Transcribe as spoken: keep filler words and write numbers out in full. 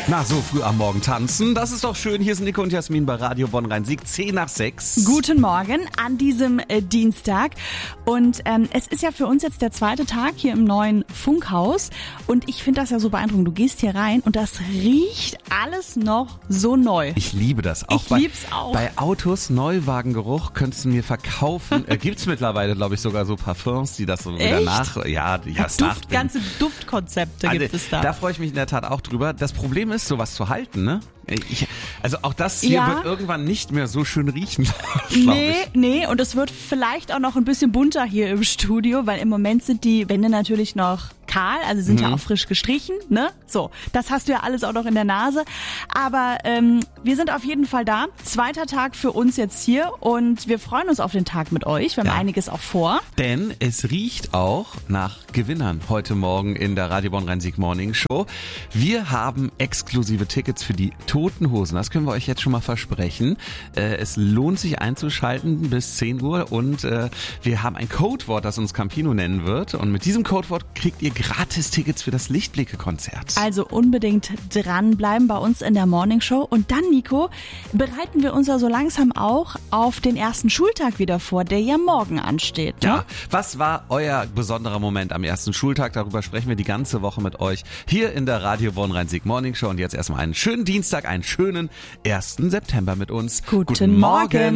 Na, so früh am Morgen tanzen, das ist doch schön. Hier sind Nico und Jasmin bei Radio Bonn-Rhein-Sieg, zehn nach sechs. Guten Morgen an diesem äh, Dienstag. Und ähm, es ist ja für uns jetzt der zweite Tag hier im neuen Funkhaus. Und ich finde das ja so beeindruckend. Du gehst hier rein und das riecht alles noch so neu. Ich liebe das. Auch ich bei, lieb's auch. Bei Autos, Neuwagengeruch könntest du mir verkaufen. äh, gibt's mittlerweile, glaube ich, sogar so Parfums, die das so wieder Echt? nach... Ja, ja, es Duft, nachbilden. ganze Duftkonzepte gibt Also, es da. Da freue ich mich in der Tat auch drüber. Das Problem ist, sowas zu halten, ne? Ich, also auch das hier Ja. wird irgendwann nicht mehr so schön riechen, glaube Nee, ich. nee, und es wird vielleicht auch noch ein bisschen bunter hier im Studio, weil im Moment sind die Wände natürlich noch kahl, also sind ja auch frisch gestrichen, ne? So, das hast du ja alles auch noch in der Nase. Aber ähm, wir sind auf jeden Fall da. Zweiter Tag für uns jetzt hier und wir freuen uns auf den Tag mit euch. Wir haben Ja. einiges auch vor. Denn es riecht auch nach Gewinnern heute Morgen in der Radio Bonn-Rhein-Sieg Morning Show. Wir haben exklusive Tickets für die Toten Hosen. Das können wir euch jetzt schon mal versprechen. Äh, es lohnt sich einzuschalten bis zehn Uhr und äh, wir haben ein Codewort, das uns Campino nennen wird. Und mit diesem Codewort kriegt ihr Gratis-Tickets für das Lichtblicke-Konzert. Also unbedingt dranbleiben bei uns in der Morning Show. Und dann, Nico, bereiten wir uns ja so langsam auch auf den ersten Schultag wieder vor, der ja morgen ansteht. Ne? Ja, was war euer besonderer Moment am ersten Schultag? Darüber sprechen wir die ganze Woche mit euch hier in der Radio Bonn-Rhein-Sieg Morning Show. Und jetzt erstmal einen schönen Dienstag, einen schönen ersten September mit uns. Guten Morgen.